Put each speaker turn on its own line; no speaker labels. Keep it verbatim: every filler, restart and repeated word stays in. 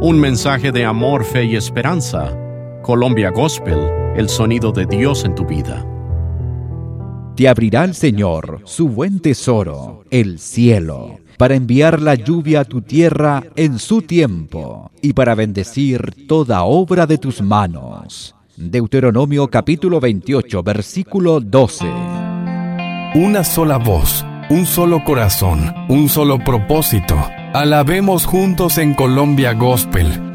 Un mensaje de amor, fe y esperanza. Colombia Gospel, el sonido de Dios en tu vida.
Te abrirá el Señor su buen tesoro, el cielo, para enviar la lluvia a tu tierra en su tiempo y para bendecir toda obra de tus manos. Deuteronomio capítulo veintiocho, versículo doce.
Una sola voz, un solo corazón, un solo propósito. Alabemos juntos en Colombia Gospel,